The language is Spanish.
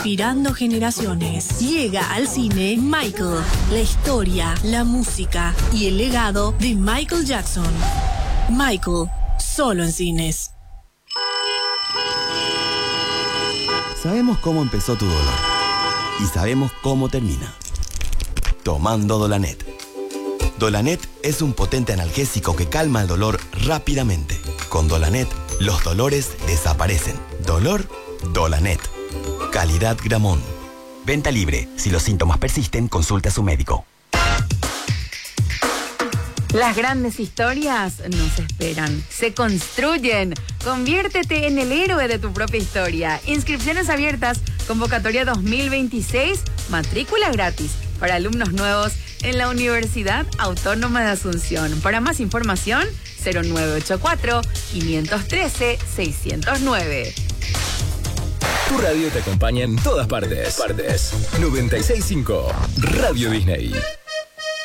inspirando generaciones. Llega al cine Michael, la historia, la música y el legado de Michael Jackson. Michael, solo en cines. Sabemos cómo empezó tu dolor y sabemos cómo termina. Tomando Dolanet. Dolanet es un potente analgésico que calma el dolor rápidamente. Con Dolanet, los dolores desaparecen. Dolor, Dolanet. Calidad Gramón. Venta libre. Si los síntomas persisten, consulte a su médico. Las grandes historias no se esperan, se construyen. Conviértete en el héroe de tu propia historia. Inscripciones abiertas, convocatoria 2026, matrícula gratis para alumnos nuevos en la Universidad Autónoma de Asunción. Para más información, 0984-513-609. Tu radio te acompaña en todas partes. 96.5 Radio Disney.